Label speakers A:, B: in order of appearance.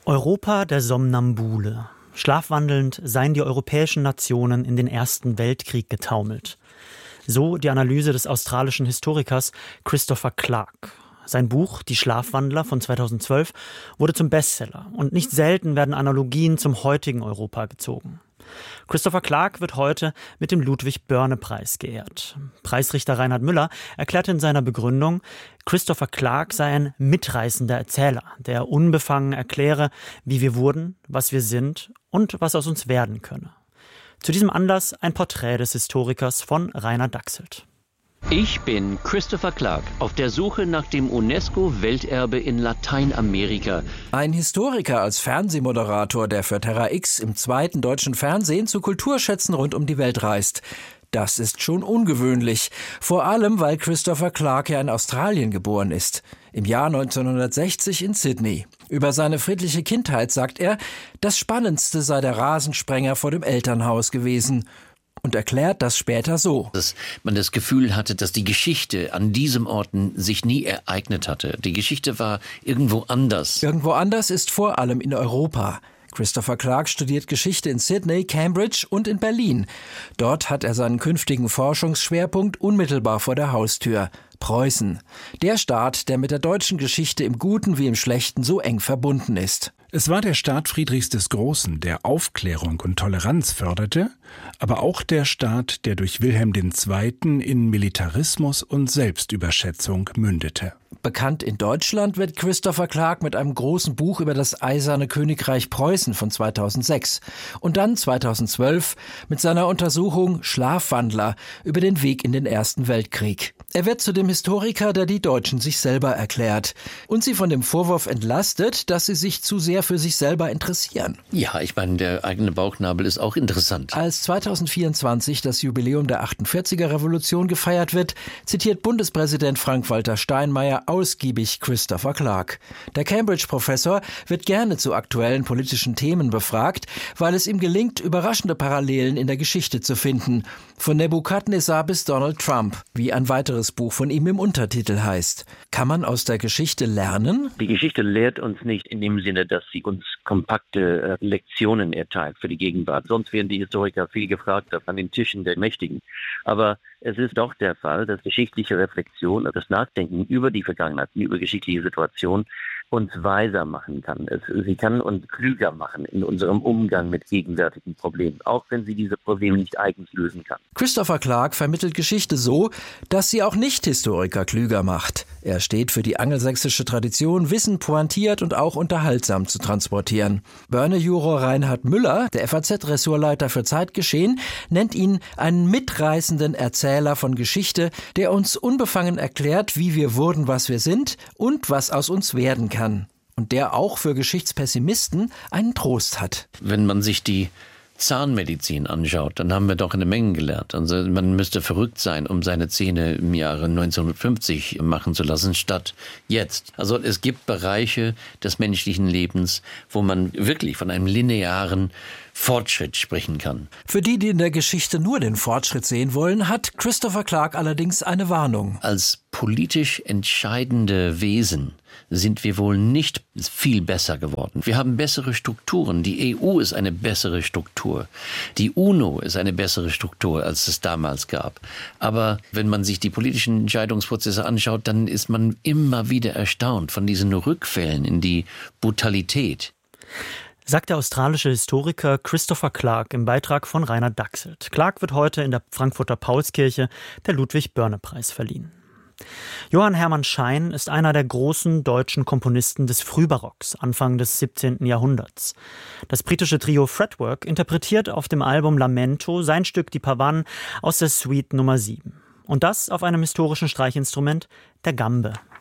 A: Europa der Somnambule. Schlafwandelnd seien die europäischen Nationen in den Ersten Weltkrieg getaumelt. So die Analyse des australischen Historikers Christopher Clark. Sein Buch »Die Schlafwandler« von 2012 wurde zum Bestseller und nicht selten werden Analogien zum heutigen Europa gezogen. Christopher Clark wird heute mit dem Ludwig-Börne-Preis geehrt. Preisrichter Reinhard Müller erklärte in seiner Begründung, Christopher Clark sei ein mitreißender Erzähler, der unbefangen erkläre, wie wir wurden, was wir sind und was aus uns werden könne. Zu diesem Anlass ein Porträt des Historikers von Rainer Dachselt.
B: Ich bin Christopher Clark, auf der Suche nach dem UNESCO-Welterbe in Lateinamerika.
C: Ein Historiker als Fernsehmoderator, der für Terra X im zweiten deutschen Fernsehen zu Kulturschätzen rund um die Welt reist. Das ist schon ungewöhnlich, vor allem weil Christopher Clark ja in Australien geboren ist, im Jahr 1960 in Sydney. Über seine friedliche Kindheit sagt er, das Spannendste sei der Rasensprenger vor dem Elternhaus gewesen. Und erklärt das später so.
B: Dass man das Gefühl hatte, dass die Geschichte an diesem Ort sich nie ereignet hatte. Die Geschichte war irgendwo anders.
C: Irgendwo anders ist vor allem in Europa. Christopher Clark studiert Geschichte in Sydney, Cambridge und in Berlin. Dort hat er seinen künftigen Forschungsschwerpunkt unmittelbar vor der Haustür. Preußen. Der Staat, der mit der deutschen Geschichte im Guten wie im Schlechten so eng verbunden ist.
D: Es war der Staat Friedrichs des Großen, der Aufklärung und Toleranz förderte, aber auch der Staat, der durch Wilhelm II. In Militarismus und Selbstüberschätzung mündete.
C: Bekannt in Deutschland wird Christopher Clark mit einem großen Buch über das Eiserne Königreich Preußen von 2006 und dann 2012 mit seiner Untersuchung Schlafwandler über den Weg in den Ersten Weltkrieg. Er wird zu dem Historiker, der die Deutschen sich selber erklärt und sie von dem Vorwurf entlastet, dass sie sich zu sehr für sich selber interessieren.
B: Ja, ich meine, der eigene Bauchnabel ist auch interessant.
C: Als 2024 das Jubiläum der 48er-Revolution gefeiert wird, zitiert Bundespräsident Frank-Walter Steinmeier ausgiebig Christopher Clark. Der Cambridge-Professor wird gerne zu aktuellen politischen Themen befragt, weil es ihm gelingt, überraschende Parallelen in der Geschichte zu finden. Von Nebukadnezar bis Donald Trump, wie ein weiteres Buch von ihm im Untertitel heißt. Kann man aus der Geschichte lernen?
E: Die Geschichte lehrt uns nicht in dem Sinne, dass sie uns kompakte Lektionen erteilt für die Gegenwart. Sonst werden die Historiker viel gefragt an den Tischen der Mächtigen. Aber es ist doch der Fall, dass geschichtliche Reflexion, das Nachdenken über die Vergangenheit, über geschichtliche Situationen uns weiser machen kann. Sie kann uns klüger machen in unserem Umgang mit gegenwärtigen Problemen, auch wenn sie diese Probleme nicht eigens lösen kann.
C: Christopher Clark vermittelt Geschichte so, dass sie auch Nicht-Historiker klüger macht. Er steht für die angelsächsische Tradition, Wissen pointiert und auch unterhaltsam zu transportieren. Börne-Juror Reinhard Müller, der FAZ-Ressortleiter für Zeitgeschehen, nennt ihn einen mitreißenden Erzähler von Geschichte, der uns unbefangen erklärt, wie wir wurden, was wir sind und was aus uns werden kann. Und der auch für Geschichtspessimisten einen Trost hat.
B: Wenn man sich die Zahnmedizin anschaut, dann haben wir doch eine Menge gelernt. Also man müsste verrückt sein, um seine Zähne im Jahre 1950 machen zu lassen, statt jetzt. Also es gibt Bereiche des menschlichen Lebens, wo man wirklich von einem linearen Fortschritt sprechen kann.
C: Für die in der Geschichte nur den Fortschritt sehen wollen, hat Christopher Clark allerdings eine Warnung.
B: Als politisch entscheidende Wesen sind wir wohl nicht viel besser geworden. Wir haben bessere Strukturen. Die EU ist eine bessere Struktur. Die UNO ist eine bessere Struktur, als es damals gab. Aber wenn man sich die politischen Entscheidungsprozesse anschaut, dann ist man immer wieder erstaunt von diesen Rückfällen in die Brutalität.
A: Sagt der australische Historiker Christopher Clark im Beitrag von Rainer Dachselt. Clark wird heute in der Frankfurter Paulskirche der Ludwig-Börne-Preis verliehen. Johann Hermann Schein ist einer der großen deutschen Komponisten des Frühbarocks, Anfang des 17. Jahrhunderts. Das britische Trio Fretwork interpretiert auf dem Album Lamento sein Stück Die Pavane aus der Suite Nummer 7. Und das auf einem historischen Streichinstrument, der Gambe.